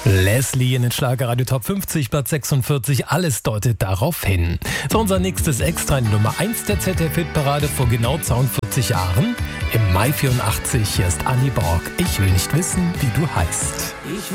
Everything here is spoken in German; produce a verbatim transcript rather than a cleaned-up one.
Leslie in den Schlagerradio Top fünfzig, Platz sechsundvierzig, alles deutet darauf hin. So, unser nächstes Extra in Nummer eins der Z D F-Hitparade vor genau zweiundvierzig Jahren. Im Mai vierundachtzig, hier ist Annie Borg. Ich will nicht wissen, wie du heißt. Ich